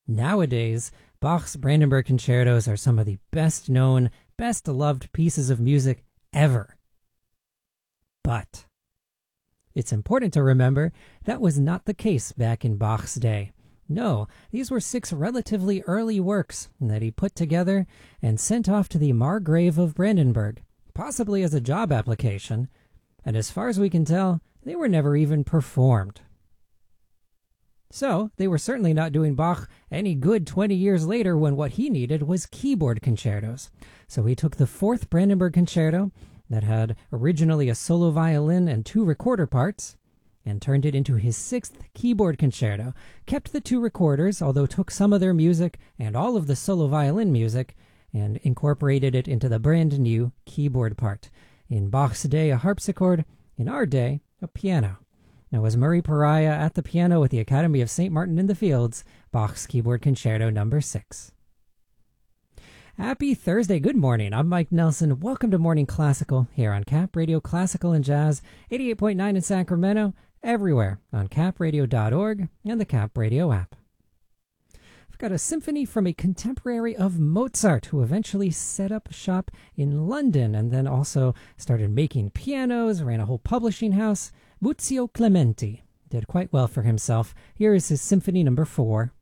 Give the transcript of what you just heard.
Nowadays, Bach's Brandenburg Concertos are some of the best known, best loved pieces of music ever. But it's important to remember that was not the case back in Bach's day. No, these were 6 relatively early works that he put together and sent off to the Margrave of Brandenburg, possibly as a job application, and as far as we can tell, they were never even performed. So, they were certainly not doing Bach any good 20 years later when what he needed was keyboard concertos. So he took the 4th Brandenburg Concerto, that had originally a solo violin and 2 recorder parts, and turned it into his 6th keyboard concerto, kept the 2 recorders, although took some of their music and all of the solo violin music, and incorporated it into the brand new keyboard part. In Bach's day, a harpsichord; in our day, a piano. Now, was Murray Pariah at the piano with the Academy of St. Martin in the Fields, Bach's Keyboard Concerto No. 6. Happy Thursday. Good morning. I'm Mike Nelson. Welcome to Morning Classical here on Cap Radio Classical and Jazz, 88.9 in Sacramento, everywhere on capradio.org and the Cap Radio app. I've got a symphony from a contemporary of Mozart who eventually set up shop in London and then also started making pianos, ran a whole publishing house. Muzio Clementi did quite well for himself. Here is his Symphony No. 4.